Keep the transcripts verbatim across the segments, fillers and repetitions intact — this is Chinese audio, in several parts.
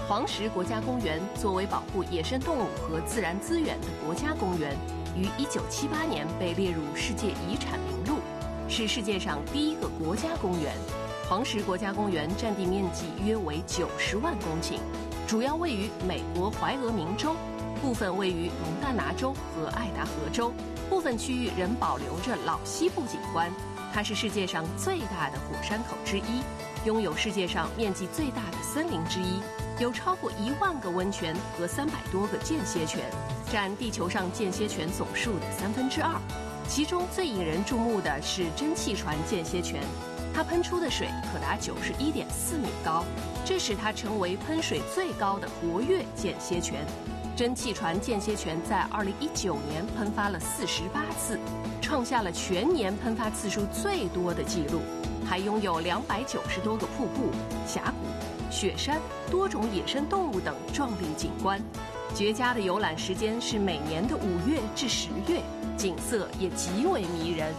黄石国家公园作为保护野生动物和自然资源的国家公园，于一九七八年被列入世界遗产名录，是世界上第一个国家公园。黄石国家公园占地面积约为九十万公顷，主要位于美国怀俄明州，部分位于蒙大拿州和爱达荷州，部分区域仍保留着老西部景观。它是世界上最大的火山口之一，拥有世界上面积最大的森林之一，有超过一万个温泉和三百多个间歇泉，占地球上间歇泉总数的三分之二。其中最引人注目的是蒸汽船间歇泉，它喷出的水可达九十一点四米高，这使它成为喷水最高的活跃间歇泉。蒸汽船间歇泉在二零一九年喷发了四十八次，创下了全年喷发次数最多的纪录，还拥有两百九十多个瀑布、峡谷、雪山、多种野生动物等壮丽景观。绝佳的游览时间是每年的五月至十月，景色也极为迷人。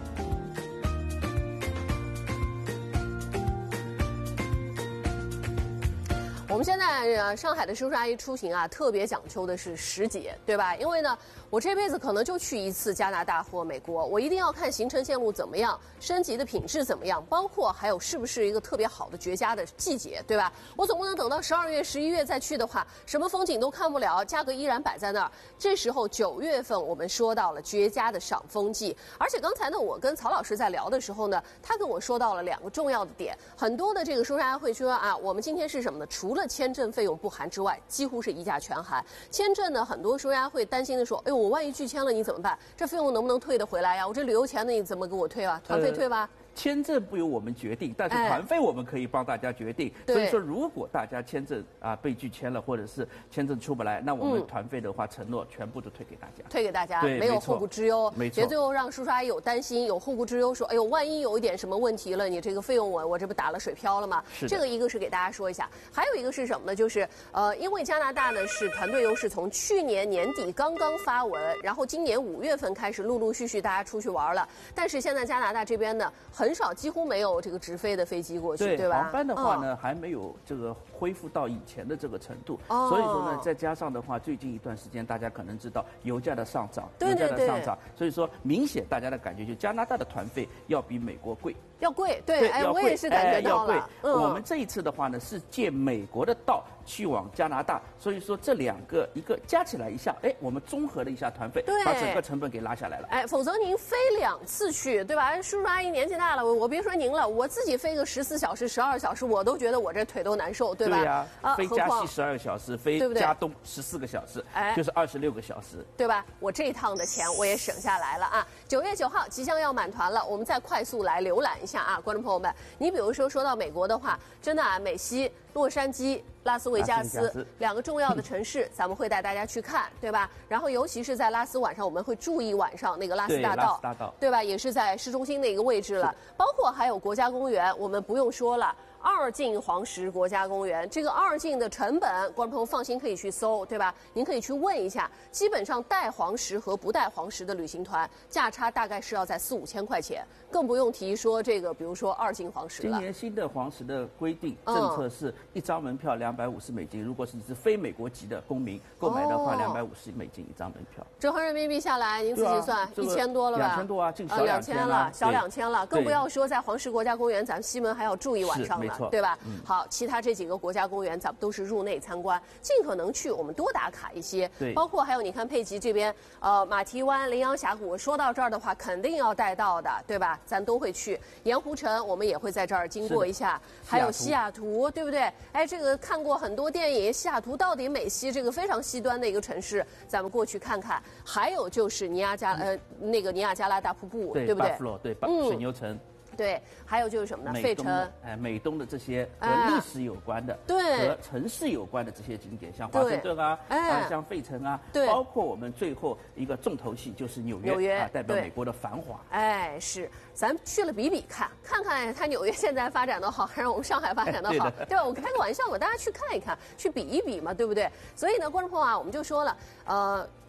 我们现在呃上海的叔叔阿姨出行啊，特别讲究的是时节，对吧？因为呢，我这辈子可能就去一次加拿大或美国，我一定要看行程线路怎么样，升级的品质怎么样，包括还有是不是一个特别好的绝佳的季节，对吧？我总不能等到十二月、十一月再去的话，什么风景都看不了，价格依然摆在那儿。这时候九月份我们说到了绝佳的赏枫季，而且刚才呢，我跟曹老师在聊的时候呢，他跟我说到了两个重要的点，很多的这个叔叔阿姨会说啊，我们今天是什么呢？除了签证费用不含之外，几乎是一价全含。签证呢，很多叔叔会担心的说，哎呦，我万一拒签了你怎么办？这费用能不能退得回来呀？我这旅游钱呢，你怎么给我退啊？团费退吧？呃签证不由我们决定，但是团费我们可以帮大家决定。哎、所以说，如果大家签证啊被拒签了，或者是签证出不来，那我们团费的话，承诺全部都退给大家。 退给大家，没有后顾之忧。 没错， 别最后让叔叔阿姨有担心、有后顾之忧，说，哎呦，万一有一点什么问题了，你这个费用我我这不打了水漂了吗？ 是这个一个是给大家说一下，还有一个是什么呢？就是呃，因为加拿大呢是团队优势，从去年年底刚刚发文，然后今年五月份开始陆陆续续大家出去玩了，但是现在加拿大这边呢很少，几乎没有。没有这个直飞的飞机过去， 对, 对吧？ 航班的话呢、嗯，还没有这个恢复到以前的这个程度，哦、所以说呢，再加上的话，最近一段时间大家可能知道油价的上涨， 对对对， 油价的上涨，所以说明显大家的感觉就加拿大的团费要比美国贵。 要贵，对，哎，我也是感觉到了。 哎嗯、我们这一次的话呢，是借美国的道去往加拿大，所以说这两个一个加起来一下，哎，我们综合了一下团费，把整个成本给拉下来了。 哎，否则您飞两次去，对吧？叔叔阿姨年纪大了，我别说您了，我自己飞个十四小时、十二小时，我都觉得我这腿都难受，对吧？ 对呀、啊，飞加西十二个小时，飞加东十四个小时，哎，就是二十六个小时， 对吧？我这一趟的钱我也省下来了啊！九月九号即将要满团了，我们再快速来浏览一下啊，观众朋友们。你比如说说到美国的话，真的啊，美西、洛杉矶、拉斯维加斯两个重要的城市，咱们会带大家去看，对吧？然后尤其是在拉斯晚上，我们会注意晚上那个拉斯大道， 大道对吧？也是在市中心的一个位置了。包括还有国家公园，我们不用说了。二进黄石国家公园，这个二进的成本，观众朋友放心可以去搜，对吧？您可以去问一下，基本上带黄石和不带黄石的旅行团价差大概是要在四五千块钱，更不用提说这个，比如说二进黄石了。 今年新的黄石的规定政策是一张门票两百五十美金，如果是你是非美国籍的公民购买的话，两百五十美金一张门票， 折合人民币下来，您自己算一千多了吧？ 两千多啊，近小两千了，小两千了，更不要说在黄石国家公园，咱们西门还要住一晚上呢。对吧？嗯、好，其他这几个国家公园，咱们都是入内参观，尽可能去，我们多打卡一些。 对， 包括还有你看佩吉这边，呃，马蹄湾、羚羊峡谷，说到这儿的话，肯定要带到的，对吧？咱都会去。盐湖城，我们也会在这儿经过一下，还有西雅图，对不对？哎，这个看过很多电影，西雅图到底美西这个非常西端的一个城市，咱们过去看看。还有就是尼亚加呃那个尼亚加拉大瀑布， 对, 对不对？ 巴夫洛，对，嗯，水牛城。 对，还有就是什么呢？费城， 哎，美东的这些和历史有关的， 对， 和城市有关的这些景点，像华盛顿啊，啊，像费城啊， 对， 包括我们最后一个重头戏就是纽约， 纽约啊，代表美国的繁华。 哎，是，咱去了比比看，看看它纽约现在发展的好，还是我们上海发展的好，对吧？我开个玩笑嘛，大家去看一看，去比一比嘛，对不对？所以呢，观众朋友啊，我们就说了，呃。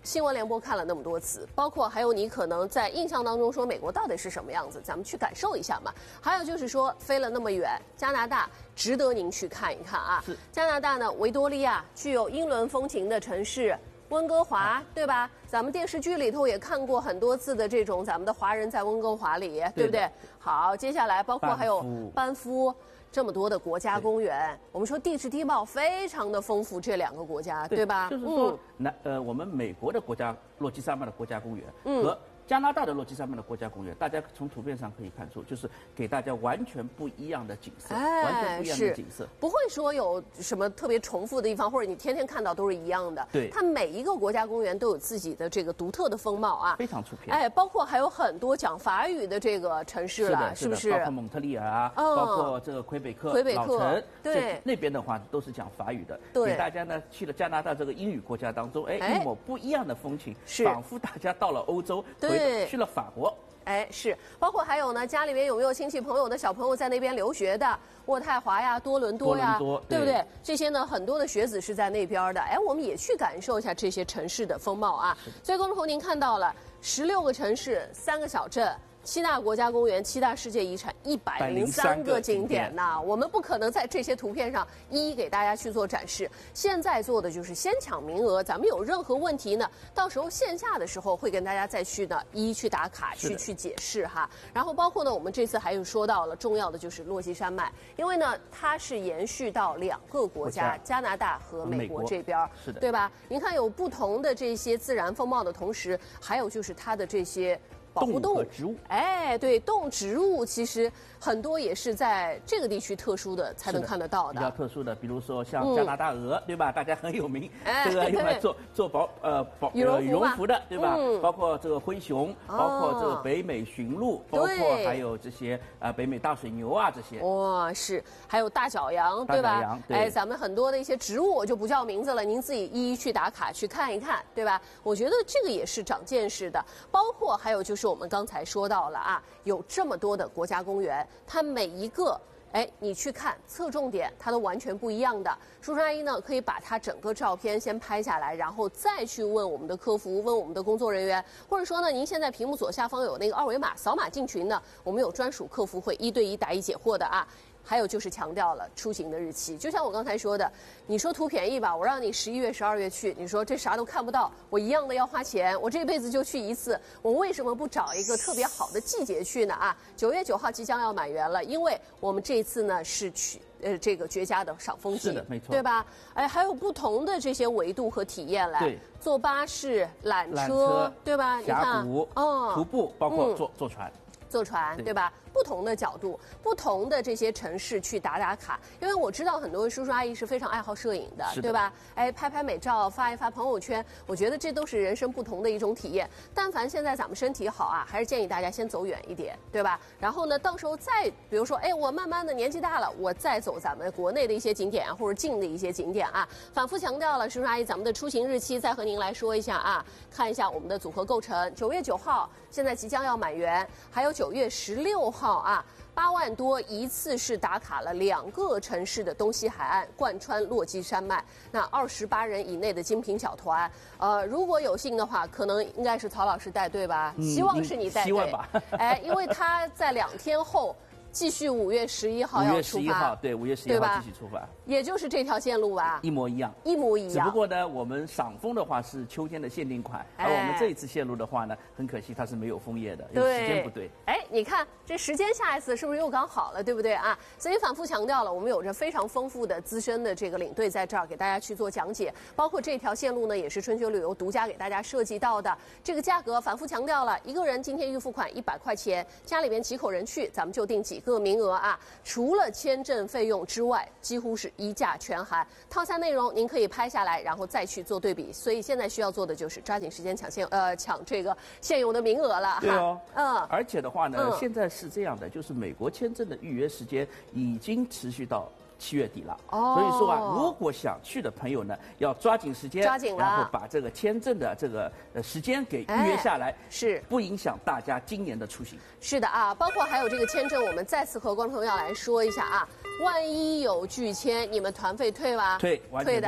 新闻联播看了那么多次，包括还有你可能在印象当中说美国到底是什么样子，咱们去感受一下嘛。还有就是说飞了那么远，加拿大值得您去看一看啊。 是加拿大呢，维多利亚具有英伦风情的城市。温哥华，对吧？咱们电视剧里头也看过很多次的这种咱们的华人在温哥华里，对不对？好，接下来包括还有班夫。这么多的国家公园，我们说地质地貌非常的丰富，这两个国家 对, 对吧？ 就是说，南、嗯、呃，我们美国的国家落基山脉的国家公园、嗯、和加拿大的落基山脉的国家公园，大家从图片上可以看出，就是给大家完全不一样的景色，哎、完全不一样的景色， 不会说有什么特别重复的地方，或者你天天看到都是一样的。 对， 它每一个国家公园都有自己的这个独特的风貌啊， 非常出片。 哎，包括还有很多讲法语的这个城市了，是不是？ 包括蒙特利尔啊，嗯、包括这个魁北克、 魁北克老城， 对， 那边的话都是讲法语的。 对， 给大家呢去了加拿大这个英语国家当中，哎，哎一抹不一样的风情， 是仿佛大家到了欧洲， 对， 去了法国。 哎，是，包括还有呢，家里面有没有亲戚朋友的小朋友在那边留学的，渥太华呀、多伦多呀， 多对不对？这些呢，很多的学子是在那边的。哎，我们也去感受一下这些城市的风貌啊。所以，观众朋友，您看到了十六个城市，三个小镇。七大国家公园、七大世界遗产、一百零三个景点呐，我们不可能在这些图片上一一给大家去做展示。现在做的就是先抢名额，咱们有任何问题呢，到时候线下的时候会跟大家再去呢一一去打卡、去去解释哈。然后包括呢，我们这次还有说到了重要的就是落基山脉，因为呢它是延续到两个国家，加拿大和美国这边， 是的， 对吧？您看有不同的这些自然风貌的同时，还有就是它的这些。保护动物、 植物， 哎，对，动植物其实很多也是在这个地区特殊的才能看得到的。 比较特殊的，比如说像加拿大鹅，嗯、对吧？大家很有名， 哎、 这个用来做做保呃保羽绒服、 羽绒服的，对吧？ 嗯、 包括这个灰熊， 哦、 包括这个北美驯鹿，包括还有这些啊、呃、北美大水牛啊这些。 哇，是，还有大角羊，对吧？ 大角羊，对。 哎，咱们很多的一些植物我就不叫名字了，您自己一一去打卡去看一看，对吧？我觉得这个也是长见识的。包括还有就是我们刚才说。说到了啊，有这么多的国家公园，它每一个，哎，你去看侧重点，它都完全不一样的。叔叔阿姨呢，可以把它整个照片先拍下来，然后再去问我们的客服，问我们的工作人员，或者说呢，您现在屏幕左下方有那个二维码，扫码进群呢，我们有专属客服会一对一答疑解惑的啊。还有就是强调了出行的日期，就像我刚才说的，你说图便宜吧，我让你十一月、十二月去，你说这啥都看不到，我一样的要花钱，我这辈子就去一次，我为什么不找一个特别好的季节去呢？啊，九月九号即将要满员了，因为我们这一次呢是去呃这个绝佳的赏枫季， 是的，没错， 对吧？哎，还有不同的这些维度和体验来， 对， 坐巴士、缆车， 缆车对吧？你看， 峡谷， 哦， 徒步，包括坐、嗯、坐船。 坐船 对, 对吧？不同的角度，不同的这些城市去打打卡，因为我知道很多叔叔阿姨是非常爱好摄影的， 的对吧？哎，拍拍美照，发一发朋友圈，我觉得这都是人生不同的一种体验。但凡现在咱们身体好啊，还是建议大家先走远一点，对吧？然后呢，到时候再比如说，哎，我慢慢的年纪大了，我再走咱们国内的一些景点啊，或者近的一些景点啊。反复强调了，叔叔阿姨，咱们的出行日期再和您来说一下啊，看一下我们的组合构成，九月九号现在即将要满员，还有九月十六号啊，八万多一次是打卡了两个城市的东西海岸，贯穿落基山脉。那二十八人以内的精品小团，呃，如果有幸的话，可能应该是曹老师带队吧， 嗯、 希望是你带队， 希望吧。 哎，因为他在两天后。继续五月十一号要出发， 五月十一号对，五月十一号继续出发， 也就是这条线路吧， 一模一样， 一模一样。 只不过呢，我们赏枫的话是秋天的限定款，哎、而我们这一次线路的话呢，很可惜它是没有枫叶的，因为时间不对。 哎，你看这时间下一次是不是又刚好了，对不对啊？所以反复强调了，我们有着非常丰富的资深的这个领队在这儿给大家去做讲解，包括这条线路呢，也是春秋旅游独家给大家设计到的。这个价格反复强调了，一个人今天预付款一百块钱，家里边几口人去，咱们就定几个名额啊。除了签证费用之外，几乎是一价全含。套餐内容您可以拍下来，然后再去做对比。所以现在需要做的就是抓紧时间抢现呃抢这个现有的名额了。 对哦， 嗯， 而且的话呢， 嗯、 现在是这样的，就是美国签证的预约时间已经持续到七月底了， 哦， 所以说啊，如果想去的朋友呢，要抓紧时间， 抓紧了， 然后把这个签证的这个呃时间给预约下来， 哎、是不影响大家今年的出行。 是的啊，包括还有这个签证，我们再次和观众朋友来说一下啊，万一有拒签，你们团费退吗？ 退，完全退。 退的。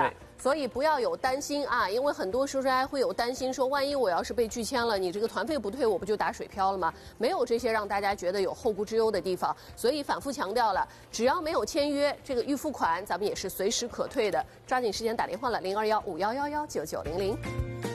所以不要有担心啊，因为很多说出来会有担心，说万一我要是被拒签了，你这个团费不退，我不就打水漂了吗？没有这些让大家觉得有后顾之忧的地方，所以反复强调了，只要没有签约，这个预付款咱们也是随时可退的。抓紧时间打电话了，零二幺五幺幺幺九九零零。